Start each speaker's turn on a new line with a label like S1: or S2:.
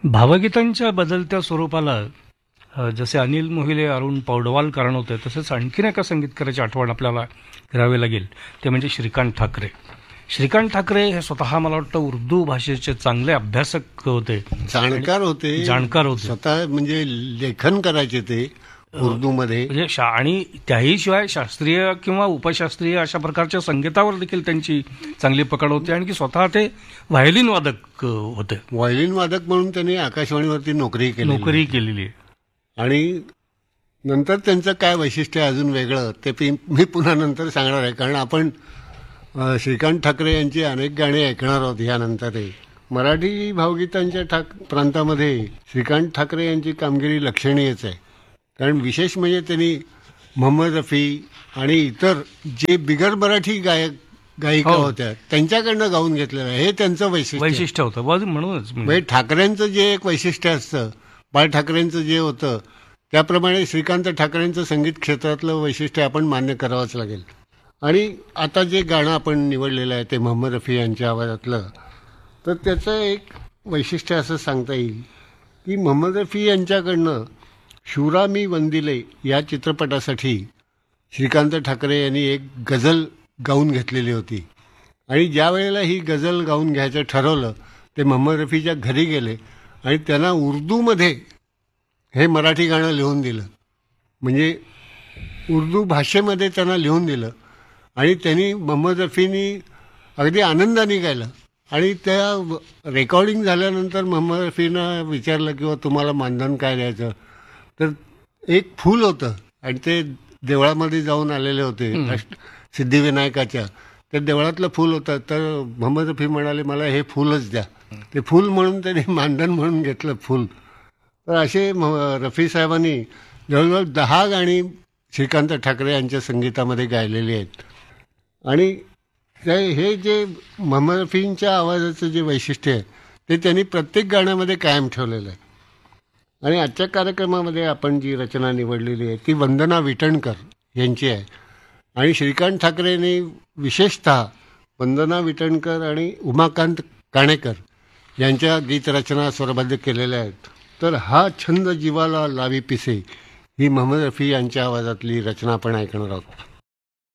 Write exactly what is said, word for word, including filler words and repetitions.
S1: भावगीतांच्या बदलत्या स्वरूपाला अ, जसे अनिल मोहिले, अरुण पौडवालकर होते, तसेच आणखीन एका संगीतकाराची आठवण आपल्याला करावी लागेल, ते म्हणजे श्रीकांत ठाकरे. श्रीकांत ठाकरे हे स्वतः मला वाटतं उर्दू भाषेचे चांगले अभ्यासक होते,
S2: जाणकार होते,
S1: जाणकार होते.
S2: स्वतः म्हणजे लेखन करायचे ते उर्दूमध्ये.
S1: म्हणजे शा आणि त्याही शिवाय शास्त्रीय किंवा उपशास्त्रीय अशा प्रकारच्या संगीतावर देखील त्यांची चांगली पकड होती. आणि की स्वतः ते व्हायोलिन वादक अ, होते.
S2: व्हायोलिन वादक म्हणून त्यांनी आकाशवाणीवरती नोकरी केली.
S1: नोकरी केलेली आहे.
S2: आणि नंतर त्यांचं काय वैशिष्ट्य आहे अजून वेगळं ते पि- मी पुन्हा नंतर सांगणार आहे, कारण आपण अ, श्रीकांत ठाकरे यांची अनेक गाणी ऐकणार आहोत यानंतरही. मराठी भावगीतांच्या ठाक प्रांतामध्ये श्रीकांत ठाकरे यांची कामगिरी लक्षणीयच आहे. कारण विशेष म्हणजे त्यांनी मोहम्मद रफी आणि इतर जे बिगर मराठी गायक गायिका
S1: हो.
S2: होत्या त्यांच्याकडनं गाऊन घेतलेलं आहे. हे त्यांचं वैशिष्ट्य आहे.
S1: वैशिष्ट्य होतं बस म्हणूनच म्हणजे.
S2: म्हणजे ठाकरेंचं जे एक वैशिष्ट्य असतं, बाळ ठाकरेंचं जे होतं, त्याप्रमाणे श्रीकांत ठाकरेंचं संगीत क्षेत्रातलं वैशिष्ट्य आपण मान्य करावंच लागेल. आणि आता जे गाणं आपण निवडलेलं आहे ते मोहम्मद रफी यांच्या आवाजातलं, तर त्याचं एक वैशिष्ट्य असं सांगता येईल की मोहम्मद रफी यांच्याकडनं शुरा मी वंदिले या चित्रपटासाठी श्रीकांत ठाकरे यांनी एक गझल गाऊन घेतलेली होती. आणि ज्या वेळेला ही गझल गाऊन घ्यायचं ठरवलं ते मोहम्मद रफीच्या घरी गेले आणि त्यांना उर्दूमध्ये हे मराठी गाणं लिहून दिलं. म्हणजे उर्दू भाषेमध्ये त्यांना लिहून दिलं आणि त्यांनी मोहम्मद रफीनी अगदी आनंदाने गायलं. आणि त्या रेकॉर्डिंग झाल्यानंतर मोहम्मद रफीनं विचारलं की तुम्हाला मानधन काय द्यायचं, तर एक फूल होतं आणि ते देवळामध्ये जाऊन आलेले होते अष्ट सिद्धिविनायकाच्या, त्या देवळातलं फूल होतं. तर मोहम्मद रफी म्हणाले मला हे फूलच द्या. ते फूल म्हणून त्यांनी मानधन म्हणून घेतलं फूल. तर असे रफी साहेबांनी जवळजवळ दहा गाणी श्रीकांत ठाकरे यांच्या संगीतामध्ये गायलेली आहेत. आणि हे जे मोहम्मद रफींच्या आवाजाचं जे वैशिष्ट्य आहे ते त्यांनी प्रत्येक गाण्यामध्ये कायम ठेवलेलं आहे. आणि आजच्या कार्यक्रमामध्ये आपण जी रचना निवडलेली आहे ती वंदना विटणकर यांची आहे. आणि श्रीकांत ठाकरेंनी विशेषतः वंदना विटणकर आणि उमाकांत काणेकर यांच्या गीतरचना स्वरबद्ध केलेल्या आहेत. तर हा छंद जीवाला लावी पिसे ही मोहम्मद रफी यांच्या आवाजातली रचना आपण ऐकणार आहोत.